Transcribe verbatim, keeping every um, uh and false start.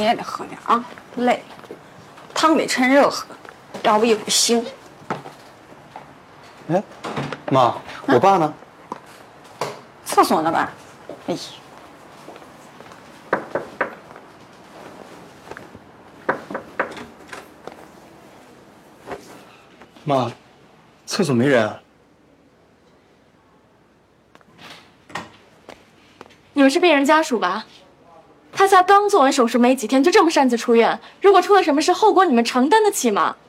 你也得喝点啊，累。汤得趁热喝，要不一会儿腥。 哎，妈，我爸呢？ 厕所呢吧？哎呀。 妈，厕所没人啊？ 你们是病人家属吧？他才刚做完手术没几天，就这么擅自出院，如果出了什么事，后果你们承担得起吗？